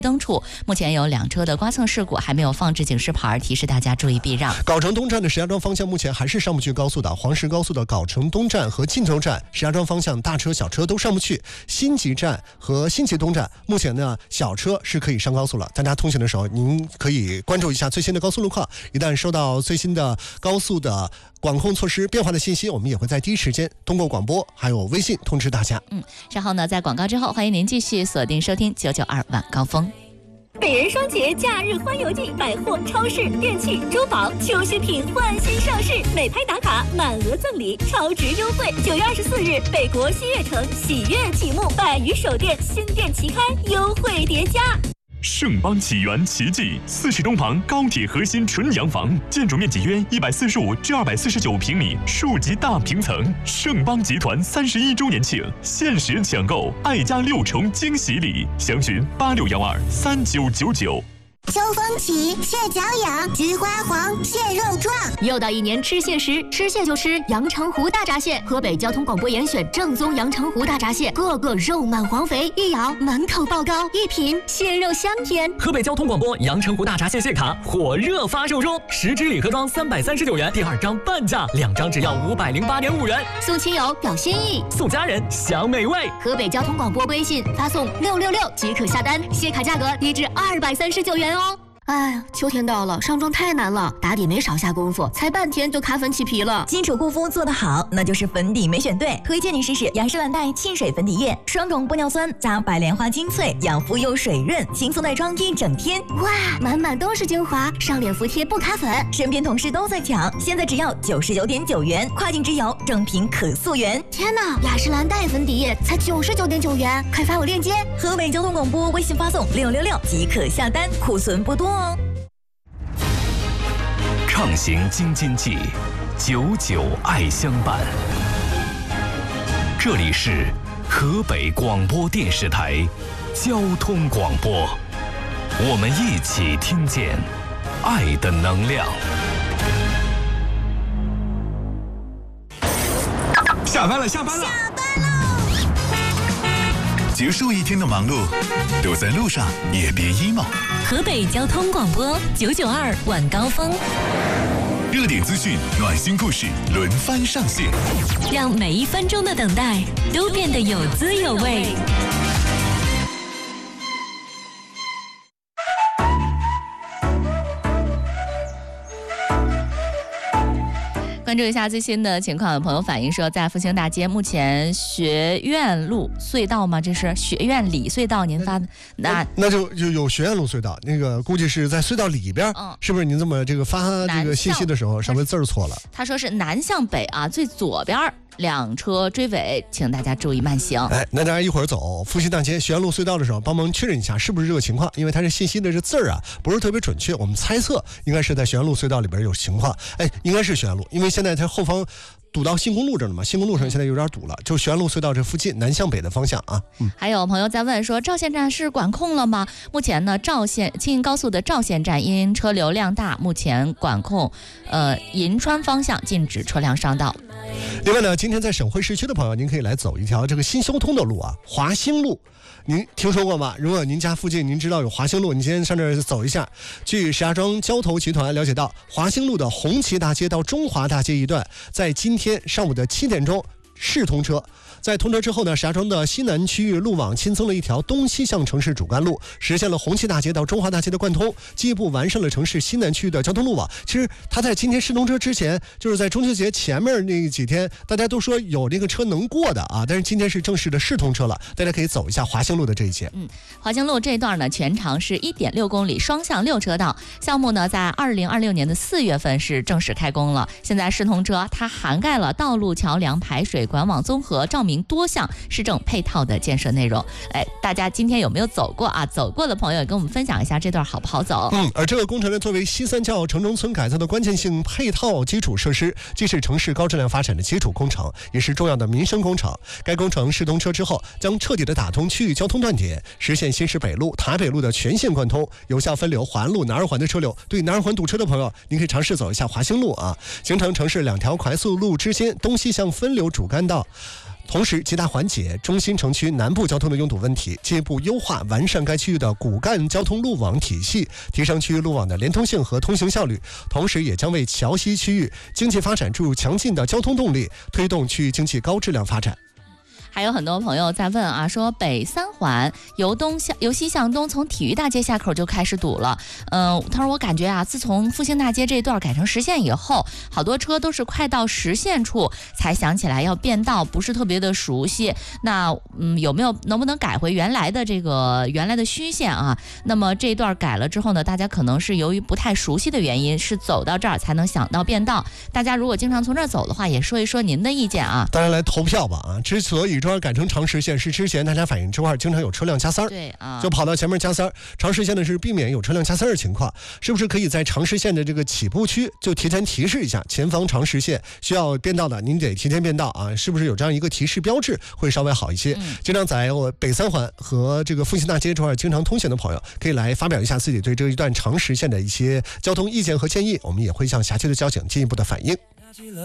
灯处目前有2车的刮蹭事故，还没有放置警示牌，提示大家注意避让。 藁城东站的石家庄方向目前还是上不去高速的，黄石高速的藁城东站和晋州站石家庄方向大车小车都上不去。新集站和新集东站目前呢小车是可以上高速了，大家通行的时候您可以关注一下最新的高速路况，一旦收到最新的高速的管控措施变化的信息，我们也会在第一时间通过广播还有微信通知大家。 稍后呢在广告之后，欢迎您继续锁定收听992晚高峰。 北人双节假日欢游季，百货、超市、电器、珠宝、秋饰品换新上市，美拍打卡满额赠礼，超值优惠。9月24日，北国西悦城喜悦启幕，百余手店新店齐开，优惠叠加。 盛邦起源奇迹，40东旁高铁核心纯洋房，建筑面积约145至249平米，数级大平层。盛邦集团31周年庆，限时抢购爱家6重惊喜礼，详询86123999。 秋风起，蟹脚痒，菊花黄，蟹肉壮。 又到一年吃蟹时，吃蟹就吃阳澄湖大闸蟹。河北交通广播严选正宗阳澄湖大闸蟹，个个肉满黄肥，一咬满口爆膏，一品蟹肉香甜。 河北交通广播阳澄湖大闸蟹蟹卡火热发售中，10支礼盒装339元，第2张半价，2张只要508.5元。 送亲友表心意， 送家人享美味。 河北交通广播微信发送666即可下单，蟹卡价格低至239元哦。哎呀，秋天到了，上妆太难了，打底没少下功夫，才半天就卡粉起皮了。 基础护肤做得好，那就是粉底没选对。推荐你试试雅诗兰黛沁水粉底液，双种玻尿酸加白莲花精粹，养肤又水润，轻松带妆1整天。 哇，满满都是精华，上脸服帖不卡粉。 身边同事都在抢，现在只要99.9元，跨境直邮，正品可溯源。 天哪，雅诗兰黛粉底液才99.9元，快发我链接。 河北交通广播微信发送666即可下单，库存不多哦。 畅行京津冀，99爱相伴。这里是河北广播电视台交通广播，我们一起听见爱的能量。 下班了！结束一天的忙碌，都在路上也别 emo。 河北交通广播992晚高峰， 热点资讯、暖心故事轮番上线， 让每1分钟的等待都变得有滋有味。 关注一下最新的情况，有朋友反映说，在复兴大街目前学院路隧道吗？这是学院里隧道，您发的那就有学院路隧道，那个估计是在隧道里边，是不是？您这么发这个信息的时候，稍微字儿错了。 他说是南向北啊，最左边2车追尾，请大家注意慢行。 那大家一会儿走复兴大街学院路隧道的时候，帮忙确认一下是不是这个情况，因为它这信息的这字儿啊不是特别准确，我们猜测应该是在学院路隧道里边有情况。应该是学院路，因为现在它后方堵到新公路这儿了嘛，新公路上现在有点堵了，就学院路隧道这附近南向北的方向啊。 还有朋友在问说，赵县站是管控了吗？目前呢，青银高速的赵县站因车流量大，目前管控银川方向禁止车辆上道。 另外呢，今天在省会市区的朋友，您可以来走一条这个新修通的路啊，华兴路。您听说过吗？如果您家附近您知道有华兴路，你今天上这儿走一下。据石家庄交投集团了解到，华兴路的红旗大街到中华大街一段，在今天上午的7点钟试通车。在通车之后呢，石家庄的西南区域路网新增了一条东西向城市主干路，实现了红旗大街到中华大街的贯通，进一步完善了城市西南区域的交通路网。其实它在今天试通车之前，就是在中秋节前面那几天，大家都说有那个车能过的啊，但是今天是正式的试通车了，大家可以走一下华兴路的这一节。 华兴路这一段呢，全长是1.6公里，双向6车道。项目呢，在2026年的4月份是正式开工了。现在试通车，它涵盖了道路、桥梁、排水、管网综合、照明多项市政配套的建设内容。大家今天有没有走过啊？走过的朋友跟我们分享一下这段好不好走？ 而这个工程呢，作为西三教城中村改造的关键性配套基础设施，既是城市高质量发展的基础工程，也是重要的民生工程。该工程试通车之后，将彻底的打通区域交通断点，实现新市北路、塔北路的全线贯通，有效分流环路南二环的车流。对南二环堵车的朋友，您可以尝试走一下华兴路啊，形成城市2条快速路之间东西向分流主干道。 同时极大缓解中心城区南部交通的拥堵问题，进一步优化完善该区域的骨干交通路网体系，提升区域路网的连通性和通行效率，同时也将为桥西区域经济发展注入强劲的交通动力，推动区域经济高质量发展。 还有很多朋友在问啊，说北三环由西向东，从体育大街下口就开始堵了。他说我感觉啊，自从复兴大街这段改成实线以后，好多车都是快到实线处才想起来要变道，不是特别的熟悉。那能不能改回原来的虚线啊？那么这段改了之后呢，大家可能是由于不太熟悉的原因，是走到这儿才能想到变道。大家如果经常从这儿走的话，也说一说您的意见啊。 当然来投票吧啊！之所以这儿改成长实线，是之前大家反映这块经常有车辆加塞儿， 对啊， 就跑到前面加塞儿。长实线呢是避免有车辆加塞儿的情况，是不是可以在长实线的这个起步区就提前提示一下，前方长实线需要变道的，您得提前变道啊？是不是有这样一个提示标志会稍微好一些？经常在北三环和这个复兴大街这块经常通行的朋友，可以来发表一下自己对这一段长实线的一些交通意见和建议，我们也会向辖区的交警进一步的反映。